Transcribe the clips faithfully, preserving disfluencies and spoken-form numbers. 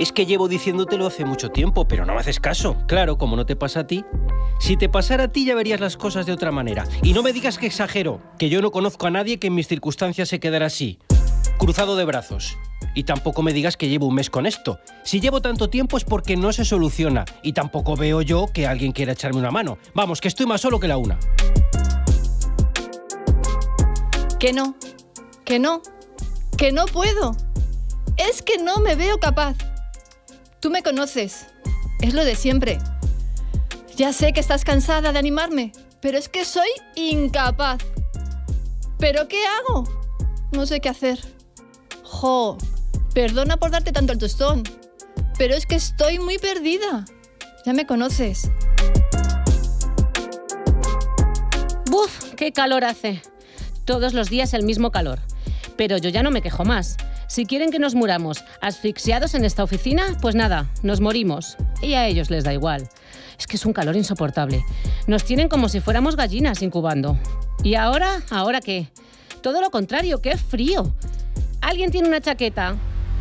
Es que llevo diciéndotelo hace mucho tiempo, pero no me haces caso. Claro, como no te pasa a ti. Si te pasara a ti ya verías las cosas de otra manera. Y no me digas que exagero, que yo no conozco a nadie que en mis circunstancias se quedara así, cruzado de brazos. Y tampoco me digas que llevo un mes con esto. Si llevo tanto tiempo es porque no se soluciona. Y tampoco veo yo que alguien quiera echarme una mano. Vamos, que estoy más solo que la una. Que no, que no, que no puedo. Es que no me veo capaz. Tú me conoces. Es lo de siempre. Ya sé que estás cansada de animarme, pero es que soy incapaz. ¿Pero qué hago? No sé qué hacer. Jo, perdona por darte tanto el tostón, pero es que estoy muy perdida. Ya me conoces. ¡Buf! ¡Qué calor hace! Todos los días el mismo calor. Pero yo ya no me quejo más. Si quieren que nos muramos asfixiados en esta oficina, pues nada, nos morimos. Y a ellos les da igual. Es que es un calor insoportable. Nos tienen como si fuéramos gallinas incubando. ¿Y ahora? ¿Ahora qué? Todo lo contrario, ¡qué frío! ¿Alguien tiene una chaqueta?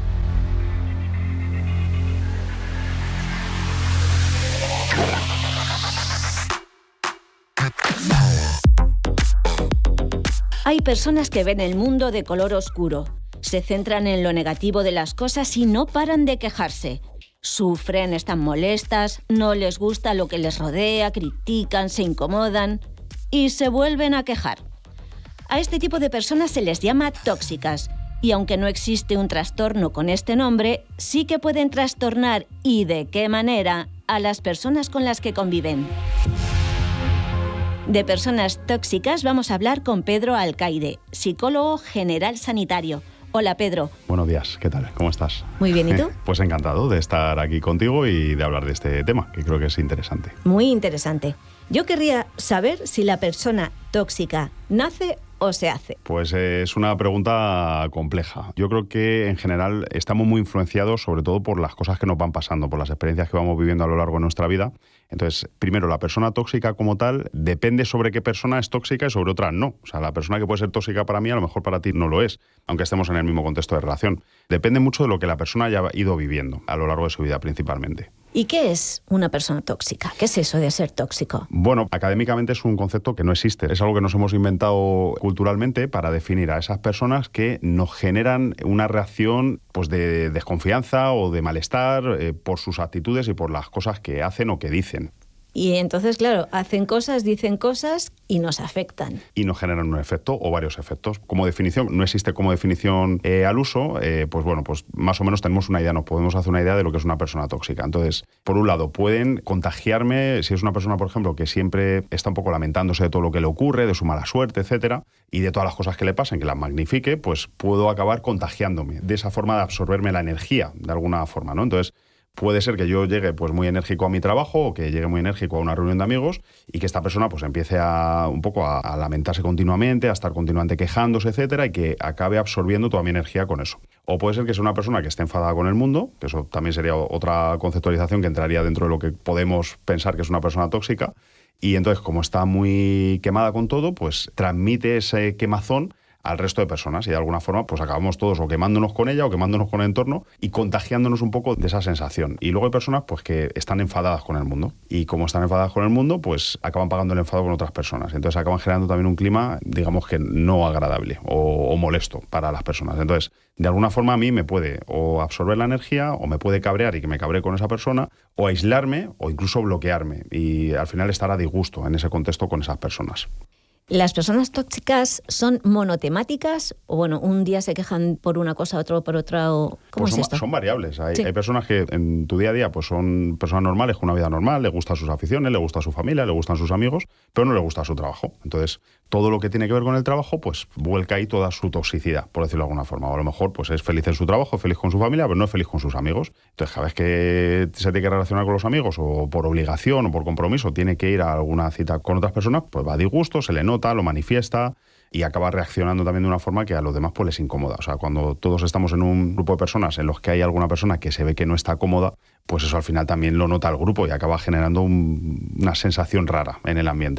Hay personas que ven el mundo de color oscuro. Se centran en lo negativo de las cosas y no paran de quejarse. Sufren, están molestas, no les gusta lo que les rodea, critican, se incomodan y se vuelven a quejar. A este tipo de personas se les llama tóxicas y aunque no existe un trastorno con este nombre, sí que pueden trastornar y de qué manera a las personas con las que conviven. De personas tóxicas vamos a hablar con Pedro Alcaide, psicólogo general sanitario. Hola, Pedro. Buenos días, ¿qué tal? ¿Cómo estás? Muy bien, ¿y tú? Pues encantado de estar aquí contigo y de hablar de este tema, que creo que es interesante. Muy interesante. Yo querría saber si la persona tóxica nace o se hace. Pues eh, es una pregunta compleja. Yo creo que en general estamos muy influenciados sobre todo por las cosas que nos van pasando, por las experiencias que vamos viviendo a lo largo de nuestra vida. Entonces, primero, la persona tóxica como tal depende sobre qué persona es tóxica y sobre otras no. O sea, la persona que puede ser tóxica para mí a lo mejor para ti no lo es, aunque estemos en el mismo contexto de relación. Depende mucho de lo que la persona haya ido viviendo a lo largo de su vida principalmente. ¿Y qué es una persona tóxica? ¿Qué es eso de ser tóxico? Bueno, académicamente es un concepto que no existe. Es algo que nos hemos inventado culturalmente para definir a esas personas que nos generan una reacción pues, de desconfianza o de malestar eh, por sus actitudes y por las cosas que hacen o que dicen. Y entonces, claro, hacen cosas, dicen cosas y nos afectan. Y nos generan un efecto o varios efectos. Como definición, no existe como definición eh, al uso, eh, pues bueno, pues más o menos tenemos una idea, nos podemos hacer una idea de lo que es una persona tóxica. Entonces, por un lado, pueden contagiarme, si es una persona, por ejemplo, que siempre está un poco lamentándose de todo lo que le ocurre, de su mala suerte, etcétera, y de todas las cosas que le pasen, que las magnifique, pues puedo acabar contagiándome. De esa forma de absorberme la energía, de alguna forma, ¿no? Entonces, puede ser que yo llegue pues muy enérgico a mi trabajo o que llegue muy enérgico a una reunión de amigos y que esta persona pues empiece a un poco a, a lamentarse continuamente, a estar continuamente quejándose, etcétera, y que acabe absorbiendo toda mi energía con eso. O puede ser que sea una persona que esté enfadada con el mundo, que eso también sería otra conceptualización que entraría dentro de lo que podemos pensar que es una persona tóxica, y entonces como está muy quemada con todo, pues transmite ese quemazón al resto de personas y de alguna forma pues acabamos todos o quemándonos con ella o quemándonos con el entorno y contagiándonos un poco de esa sensación. Y luego hay personas pues que están enfadadas con el mundo y como están enfadadas con el mundo pues acaban pagando el enfado con otras personas. Entonces acaban generando también un clima digamos que no agradable o, o molesto para las personas. Entonces de alguna forma a mí me puede o absorber la energía o me puede cabrear y que me cabree con esa persona o aislarme o incluso bloquearme y al final estar a disgusto en ese contexto con esas personas. ¿Las personas tóxicas son monotemáticas? O bueno, un día se quejan por una cosa, otro por otra, o ¿cómo pues es son, esto? Son variables. Hay, sí. hay personas que en tu día a día pues son personas normales, con una vida normal, le gustan sus aficiones, le gusta su familia, le gustan sus amigos, pero no le gusta su trabajo. Entonces, todo lo que tiene que ver con el trabajo, pues vuelca ahí toda su toxicidad, por decirlo de alguna forma. O a lo mejor pues es feliz en su trabajo, feliz con su familia, pero no es feliz con sus amigos. Entonces, cada vez que se tiene que relacionar con los amigos, o por obligación o por compromiso, tiene que ir a alguna cita con otras personas, pues va a disgusto, se le nota, lo manifiesta, y acaba reaccionando también de una forma que a los demás pues les incomoda. O sea, cuando todos estamos en un grupo de personas en los que hay alguna persona que se ve que no está cómoda, pues eso al final también lo nota el grupo y acaba generando un, una sensación rara en el ambiente, ¿no?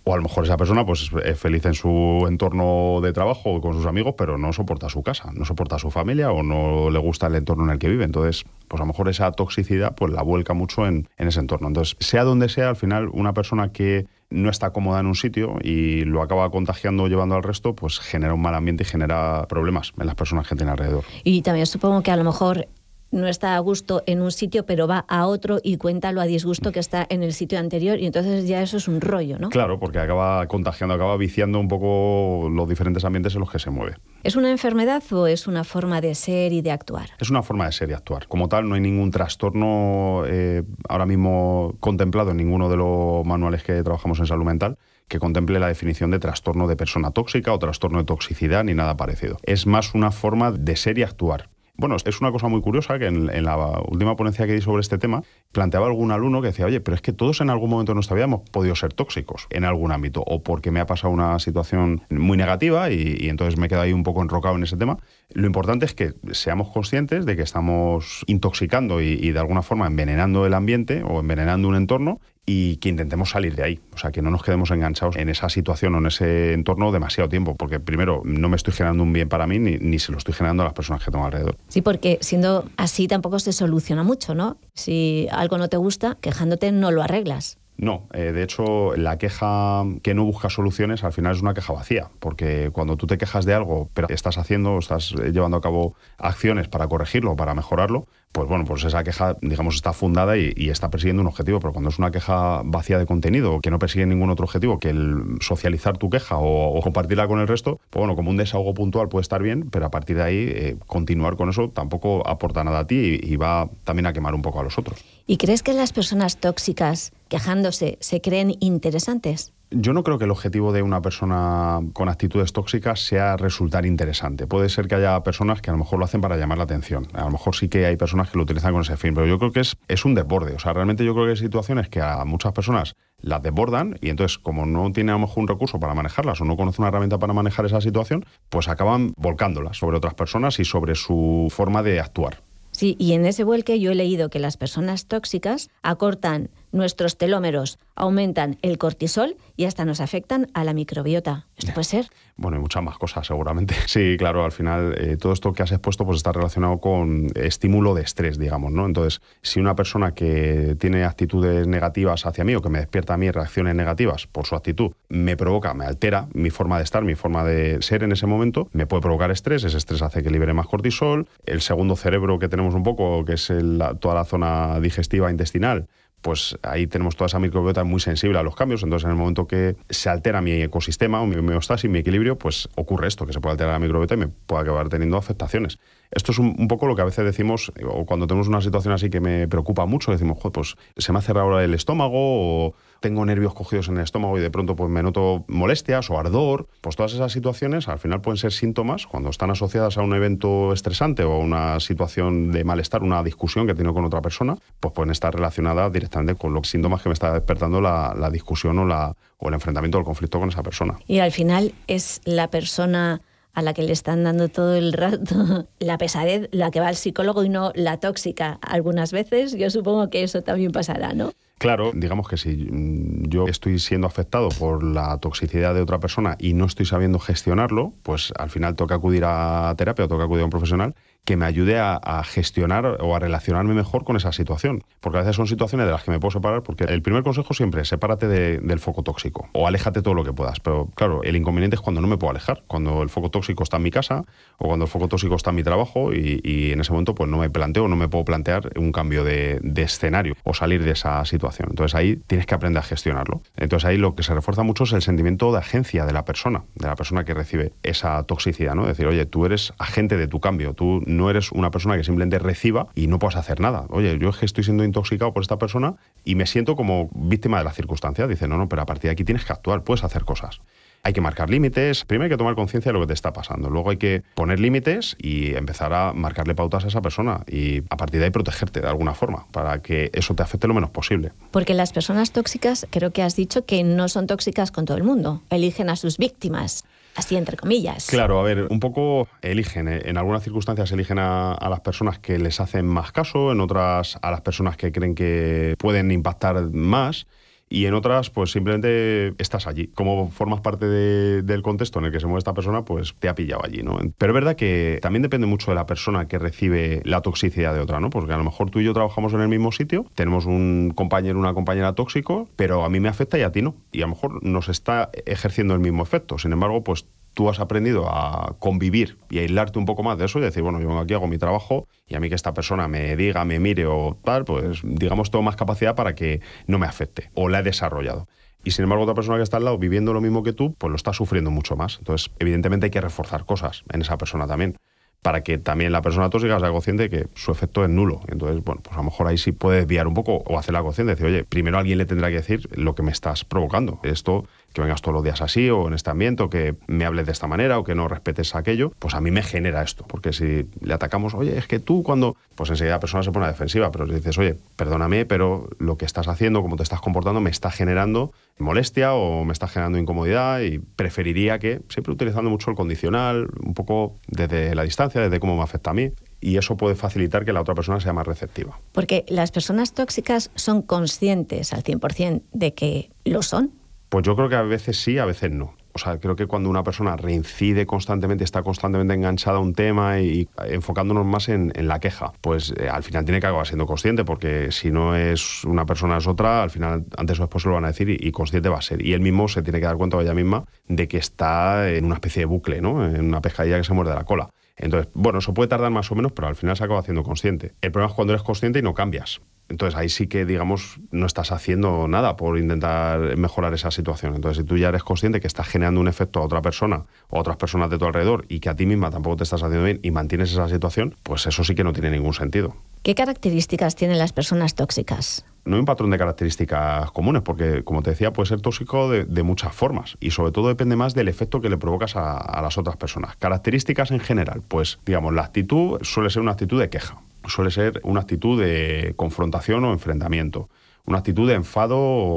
O a lo mejor esa persona pues es feliz en su entorno de trabajo con sus amigos, pero no soporta su casa, no soporta su familia o no le gusta el entorno en el que vive. Entonces, pues a lo mejor esa toxicidad pues la vuelca mucho en, en ese entorno. Entonces, sea donde sea, al final una persona que no está cómoda en un sitio y lo acaba contagiando o llevando al resto, pues genera un mal ambiente y genera problemas en las personas que tiene alrededor. Y también supongo que a lo mejor no está a gusto en un sitio, pero va a otro y cuenta lo a disgusto que está en el sitio anterior, y entonces ya eso es un rollo, ¿no? Claro, porque acaba contagiando, acaba viciando un poco los diferentes ambientes en los que se mueve. ¿Es una enfermedad o es una forma de ser y de actuar? Es una forma de ser y actuar. Como tal, no hay ningún trastorno eh, ahora mismo contemplado en ninguno de los manuales que trabajamos en salud mental que contemple la definición de trastorno de persona tóxica o trastorno de toxicidad ni nada parecido. Es más una forma de ser y actuar. Bueno, es una cosa muy curiosa que en, en la última ponencia que di sobre este tema planteaba algún alumno que decía, oye, pero es que todos en algún momento de nuestra vida hemos podido ser tóxicos en algún ámbito, o porque me ha pasado una situación muy negativa y, y entonces me he quedado ahí un poco enrocado en ese tema. Lo importante es que seamos conscientes de que estamos intoxicando y, y de alguna forma envenenando el ambiente o envenenando un entorno, y que intentemos salir de ahí. O sea, que no nos quedemos enganchados en esa situación o en ese entorno demasiado tiempo, porque primero no me estoy generando un bien para mí ni, ni se lo estoy generando a las personas que tengo alrededor. Sí, porque siendo así tampoco se soluciona mucho, ¿no? Si algo no te gusta, quejándote no lo arreglas. No, eh, de hecho, la queja que no busca soluciones al final es una queja vacía, porque cuando tú te quejas de algo, pero estás haciendo, estás llevando a cabo acciones para corregirlo, para mejorarlo, pues bueno, pues esa queja, digamos, está fundada y, y está persiguiendo un objetivo. Pero cuando es una queja vacía de contenido, que no persigue ningún otro objetivo que el socializar tu queja o, o compartirla con el resto, pues bueno, como un desahogo puntual puede estar bien, pero a partir de ahí eh, continuar con eso tampoco aporta nada a ti y, y va también a quemar un poco a los otros. ¿Y crees que las personas tóxicas, quejándose, se creen interesantes? Yo no creo que el objetivo de una persona con actitudes tóxicas sea resultar interesante. Puede ser que haya personas que a lo mejor lo hacen para llamar la atención. A lo mejor sí que hay personas que lo utilizan con ese fin, pero yo creo que es, es un desborde. O sea, realmente yo creo que hay situaciones que a muchas personas las desbordan y entonces, como no tienen a lo mejor un recurso para manejarlas o no conocen una herramienta para manejar esa situación, pues acaban volcándolas sobre otras personas y sobre su forma de actuar. Sí, y en ese vuelque yo he leído que las personas tóxicas acortan nuestros telómeros, aumentan el cortisol y hasta nos afectan a la microbiota. ¿Esto puede ser? Bueno, y muchas más cosas seguramente. Sí, claro, al final eh, todo esto que has expuesto pues está relacionado con estímulo de estrés, digamos, ¿no? Entonces, si una persona que tiene actitudes negativas hacia mí o que me despierta a mí reacciones negativas por su actitud, me provoca, me altera mi forma de estar, mi forma de ser en ese momento, me puede provocar estrés, ese estrés hace que libere más cortisol, el segundo cerebro que tenemos un poco, que es el, toda la zona digestiva intestinal, pues ahí tenemos toda esa microbiota muy sensible a los cambios. Entonces, en el momento que se altera mi ecosistema o mi homeostasis, mi equilibrio, pues ocurre esto, que se puede alterar la microbiota y me puede acabar teniendo afectaciones. Esto es un, un poco lo que a veces decimos, o cuando tenemos una situación así que me preocupa mucho, decimos, joder, pues se me ha cerrado ahora el estómago, o tengo nervios cogidos en el estómago y de pronto pues me noto molestias o ardor. Pues todas esas situaciones al final pueden ser síntomas, cuando están asociadas a un evento estresante o a una situación de malestar, una discusión que he tenido con otra persona, pues pueden estar relacionadas directamente con los síntomas que me está despertando la, la discusión o, la, o el enfrentamiento o el conflicto con esa persona. Y al final es la persona a la que le están dando todo el rato la pesadez, la que va al psicólogo y no la tóxica. Algunas veces yo supongo que eso también pasará, ¿no? Claro, digamos que si yo estoy siendo afectado por la toxicidad de otra persona y no estoy sabiendo gestionarlo, pues al final toca acudir a terapia o toca acudir a un profesional que me ayude a, a gestionar o a relacionarme mejor con esa situación. Porque a veces son situaciones de las que me puedo separar, porque el primer consejo siempre es sepárate de, del foco tóxico o aléjate todo lo que puedas. Pero claro, el inconveniente es cuando no me puedo alejar, cuando el foco tóxico está en mi casa o cuando el foco tóxico está en mi trabajo y, y en ese momento pues no me planteo, no me puedo plantear un cambio de, de escenario o salir de esa situación. Entonces ahí tienes que aprender a gestionarlo. Entonces ahí lo que se refuerza mucho es el sentimiento de agencia de la persona, de la persona que recibe esa toxicidad, ¿no? Es decir, oye, tú eres agente de tu cambio, tú no eres una persona que simplemente reciba y no puedas hacer nada. Oye, yo es que estoy siendo intoxicado por esta persona y me siento como víctima de las circunstancias. Dice, no, no, pero a partir de aquí tienes que actuar, puedes hacer cosas. Hay que marcar límites. Primero hay que tomar conciencia de lo que te está pasando. Luego hay que poner límites y empezar a marcarle pautas a esa persona y a partir de ahí protegerte de alguna forma para que eso te afecte lo menos posible. Porque las personas tóxicas, creo que has dicho que no son tóxicas con todo el mundo. Eligen a sus víctimas. Así entre comillas. Claro, a ver, un poco eligen, ¿eh? En algunas circunstancias eligen a, a las personas que les hacen más caso, en otras a las personas que creen que pueden impactar más Y en otras, pues simplemente estás allí. Como formas parte de, del contexto en el que se mueve esta persona, pues te ha pillado allí, ¿no? Pero es verdad que también depende mucho de la persona que recibe la toxicidad de otra, ¿no? Porque a lo mejor tú y yo trabajamos en el mismo sitio, tenemos un compañero, una compañera tóxico, pero a mí me afecta y a ti no. Y a lo mejor nos está ejerciendo el mismo efecto. Sin embargo, pues tú has aprendido a convivir y a aislarte un poco más de eso y decir, bueno, yo aquí hago mi trabajo y a mí que esta persona me diga, me mire o tal, pues digamos tengo más capacidad para que no me afecte o la he desarrollado. Y sin embargo otra persona que está al lado viviendo lo mismo que tú, pues lo está sufriendo mucho más. Entonces, evidentemente hay que reforzar cosas en esa persona también, para que también la persona tóxica sea consciente de que su efecto es nulo. Entonces, bueno, pues a lo mejor ahí sí puede desviar un poco o hacerla consciente, decir, oye, primero alguien le tendrá que decir lo que me estás provocando. Esto, que vengas todos los días así o en este ambiente o que me hables de esta manera o que no respetes aquello, pues a mí me genera esto. Porque si le atacamos, oye, es que tú cuando... Pues enseguida la persona se pone a defensiva, pero le dices, oye, perdóname, pero lo que estás haciendo, cómo te estás comportando, me está generando molestia o me está generando incomodidad y preferiría que, siempre utilizando mucho el condicional, un poco desde la distancia, desde cómo me afecta a mí, y eso puede facilitar que la otra persona sea más receptiva. Porque las personas tóxicas son conscientes al cien por ciento de que lo son. Pues yo creo que a veces sí, a veces no. O sea, creo que cuando una persona reincide constantemente, está constantemente enganchada a un tema y enfocándonos más en, en la queja, pues eh, al final tiene que acabar siendo consciente, porque si no es una persona es otra, al final antes o después se lo van a decir y, y consciente va a ser. Y él mismo se tiene que dar cuenta ella misma de que está en una especie de bucle, ¿no? En una pescadilla que se muerde la cola. Entonces, bueno, eso puede tardar más o menos, pero al final se acaba haciendo consciente. El problema es cuando eres consciente y no cambias. Entonces ahí sí que, digamos, no estás haciendo nada por intentar mejorar esa situación. Entonces, si tú ya eres consciente que estás generando un efecto a otra persona o a otras personas de tu alrededor y que a ti misma tampoco te estás haciendo bien y mantienes esa situación, pues eso sí que no tiene ningún sentido. ¿Qué características tienen las personas tóxicas? No hay un patrón de características comunes, porque, como te decía, puede ser tóxico de, de muchas formas y sobre todo depende más del efecto que le provocas a, a las otras personas. Características en general, pues digamos, la actitud suele ser una actitud de queja, suele ser una actitud de confrontación o enfrentamiento, una actitud de enfado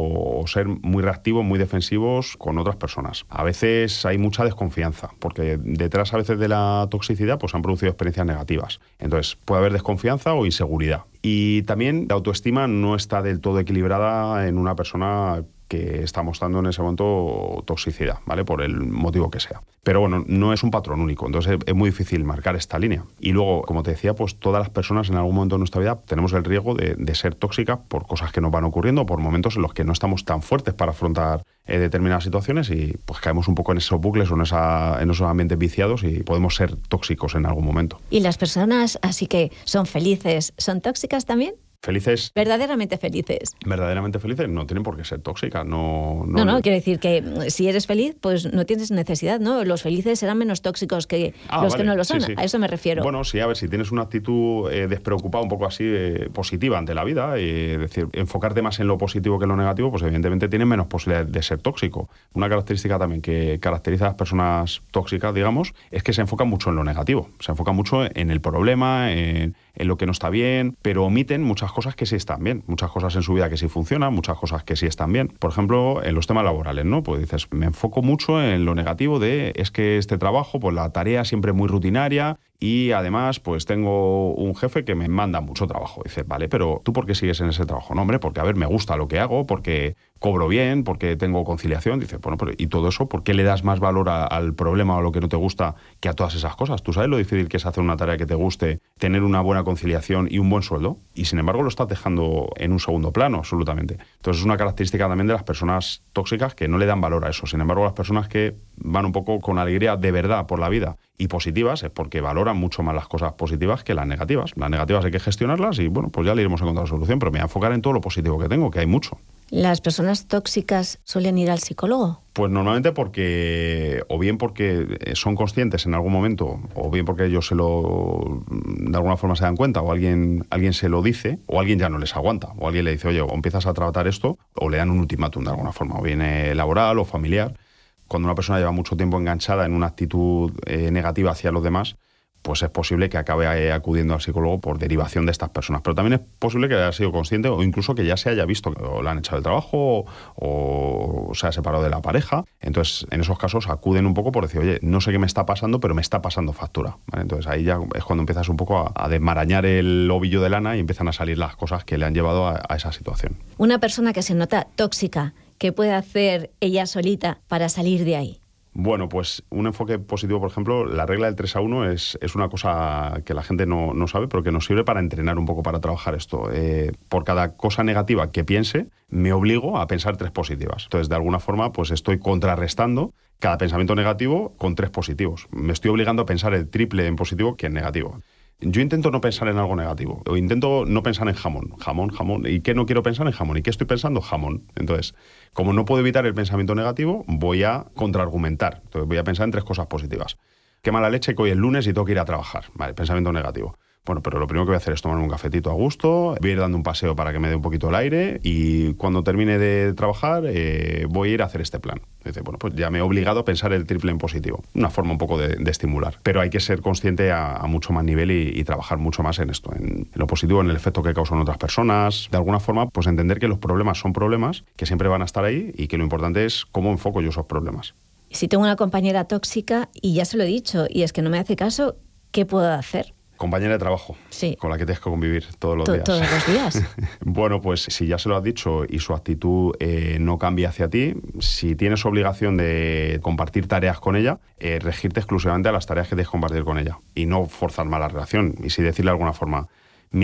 o ser muy reactivos, muy defensivos con otras personas. A veces hay mucha desconfianza, porque detrás a veces de la toxicidad pues han producido experiencias negativas. Entonces puede haber desconfianza o inseguridad. Y también la autoestima no está del todo equilibrada en una persona que está mostrando en ese momento toxicidad, ¿vale? Por el motivo que sea. Pero bueno, no es un patrón único, entonces es muy difícil marcar esta línea. Y luego, como te decía, pues todas las personas en algún momento de nuestra vida tenemos el riesgo de, de ser tóxicas por cosas que nos van ocurriendo, por momentos en los que no estamos tan fuertes para afrontar eh, determinadas situaciones y pues caemos un poco en esos bucles o en, esa, en esos ambientes viciados y podemos ser tóxicos en algún momento. ¿Y las personas así que son felices, son tóxicas también? Felices. Verdaderamente felices. Verdaderamente felices no tienen por qué ser tóxicas. No, no, no, no, quiero decir que si eres feliz, pues no tienes necesidad, ¿no? Los felices serán menos tóxicos que ah, los vale. que no lo son. Sí, sí. A eso me refiero. Bueno, sí, a ver, si tienes una actitud eh, despreocupada, un poco así, eh, positiva ante la vida, eh, es decir, enfocarte más en lo positivo que en lo negativo, pues evidentemente tienes menos posibilidad de ser tóxico. Una característica también que caracteriza a las personas tóxicas, digamos, es que se enfocan mucho en lo negativo. Se enfocan mucho en el problema, en, en lo que no está bien, pero omiten muchas cosas que sí están bien. Muchas cosas en su vida que sí funcionan, muchas cosas que sí están bien. Por ejemplo, en los temas laborales, ¿no? Pues dices, me enfoco mucho en lo negativo de es que este trabajo, pues la tarea siempre es muy rutinaria y además, pues tengo un jefe que me manda mucho trabajo. Dices, vale, pero ¿tú por qué sigues en ese trabajo? No, hombre, porque a ver, me gusta lo que hago, porque cobro bien, porque tengo conciliación. Dices, bueno, pero ¿y todo eso? ¿Por qué le das más valor a, al problema o a lo que no te gusta que a todas esas cosas? ¿Tú sabes lo difícil que es hacer una tarea que te guste, tener una buena conciliación y un buen sueldo? Y sin embargo lo estás dejando en un segundo plano, absolutamente. Entonces es una característica también de las personas tóxicas que no le dan valor a eso. Sin embargo, las personas que van un poco con alegría de verdad por la vida y positivas es porque valoran mucho más las cosas positivas que las negativas. Las negativas hay que gestionarlas y bueno, pues ya le iremos encontrando solución, pero me voy a enfocar en todo lo positivo que tengo, que hay mucho. ¿Las personas tóxicas suelen ir al psicólogo? Pues normalmente porque, o bien porque son conscientes en algún momento, o bien porque ellos se lo, de alguna forma se dan cuenta, o alguien, alguien se lo dice, o alguien ya no les aguanta, o alguien le dice, oye, o empiezas a tratar esto, o le dan un ultimátum de alguna forma, o bien eh, laboral o familiar. Cuando una persona lleva mucho tiempo enganchada en una actitud eh, negativa hacia los demás, pues es posible que acabe acudiendo al psicólogo por derivación de estas personas. Pero también es posible que haya sido consciente o incluso que ya se haya visto que o le han echado el trabajo o, o se ha separado de la pareja. Entonces, en esos casos acuden un poco por decir, oye, no sé qué me está pasando, pero me está pasando factura, ¿vale? Entonces ahí ya es cuando empiezas un poco a, a desmarañar el ovillo de lana y empiezan a salir las cosas que le han llevado a, a esa situación. Una persona que se nota tóxica, ¿qué puede hacer ella solita para salir de ahí? Bueno, pues un enfoque positivo, por ejemplo, la regla del tres a uno es, es una cosa que la gente no, no sabe, pero que nos sirve para entrenar un poco, para trabajar esto. Eh, por cada cosa negativa que piense, me obligo a pensar tres positivas. Entonces, de alguna forma, pues estoy contrarrestando cada pensamiento negativo con tres positivos. Me estoy obligando a pensar el triple en positivo que en negativo. Yo intento no pensar en algo negativo, o intento no pensar en jamón, jamón, jamón. ¿Y qué no quiero pensar en jamón? ¿Y qué estoy pensando? Jamón. Entonces, como no puedo evitar el pensamiento negativo, voy a contraargumentar. Entonces, voy a pensar en tres cosas positivas. Qué mala leche que hoy es lunes y tengo que ir a trabajar. Vale, pensamiento negativo. Bueno, pero lo primero que voy a hacer es tomarme un cafetito a gusto, voy a ir dando un paseo para que me dé un poquito el aire y cuando termine de trabajar eh, voy a ir a hacer este plan. Dice, bueno, pues ya me he obligado a pensar el triple en positivo. Una forma un poco de, de estimular. Pero hay que ser consciente a, a mucho más nivel y, y trabajar mucho más en esto, en, en lo positivo, en el efecto que causan otras personas. De alguna forma, pues entender que los problemas son problemas, que siempre van a estar ahí y que lo importante es cómo enfoco yo esos problemas. Si tengo una compañera tóxica y ya se lo he dicho y es que no me hace caso, ¿qué puedo hacer? Compañera de trabajo, sí, con la que tienes que convivir todos los to- días. Todos los días. Bueno, pues si ya se lo has dicho y su actitud eh, no cambia hacia ti, si tienes obligación de compartir tareas con ella, eh, regirte exclusivamente a las tareas que tienes que compartir con ella y no forzar más la relación. Y si decirle de alguna forma,